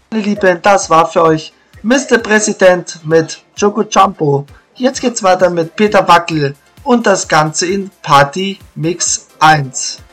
Meine Lieben, das war für euch Mr. Präsident mit Choco Jumbo. Jetzt geht's weiter mit Peter Wackel und das Ganze in Party Mix 1.